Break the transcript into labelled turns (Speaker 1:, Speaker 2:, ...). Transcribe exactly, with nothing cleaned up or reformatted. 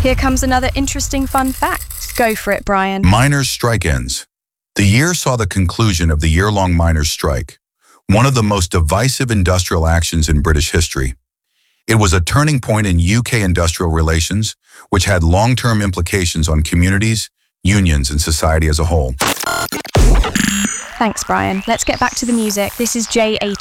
Speaker 1: Here comes another interesting fun fact. Go for it, Brian.
Speaker 2: Miners' strike ends. The year saw the conclusion of the year-long miners' strike, one of the most divisive industrial actions in British history. It was a turning point in U K industrial relations, which had long-term implications on communities, unions, and society as a whole.
Speaker 1: Thanks, Brian. Let's get back to the music. This is J A